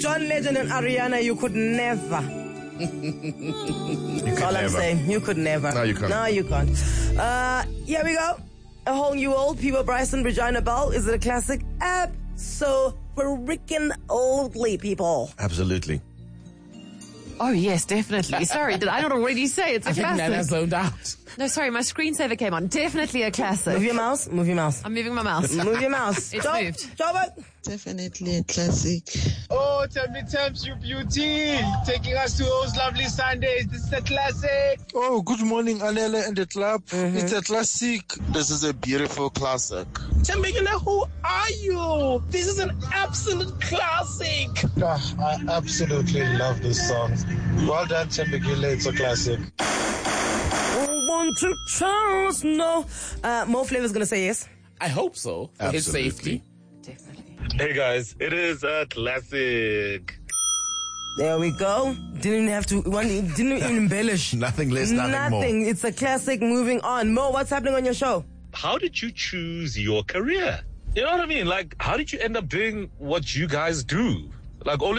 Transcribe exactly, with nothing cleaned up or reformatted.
John Legend and Ariana, you could never. You could All never. I'm saying, you could never. No, you can't. No, you can't. Uh, here we go. A Whole New World, Peebo Bryson, Regina Bell. Is it a classic? Abso-freaking-oldly, people. Absolutely. Oh, yes, definitely. Sorry, did I not already say it's a I think classic? Nana zoned out. No, sorry, my screensaver came on. Definitely a classic. Move your mouse. Move your mouse. I'm moving my mouse. Move your mouse. It's Job, moved. Job it. Definitely a classic. Oh, Tammy Thames, you beauty. Taking us to those lovely Sundays. This is a classic. Oh, good morning, Anele and the club. Mm-hmm. It's a classic. This is a beautiful classic. Tembekile, who are you? This is an absolute classic. Ah, I absolutely love this song. Well done, Tembekile. It's a classic. Want to chance? No. Uh, Mo Flavor's gonna say yes. I hope so. For his Absolutely. safety. Definitely. Hey guys, it is a classic. There we go. Didn't have to. One, didn't even embellish. Nothing less, nothing, Nothing. more. It's a classic. Moving on. Mo, what's happening on your show? How did you choose your career? You know what I mean? Like, how did you end up doing what you guys do? Like, only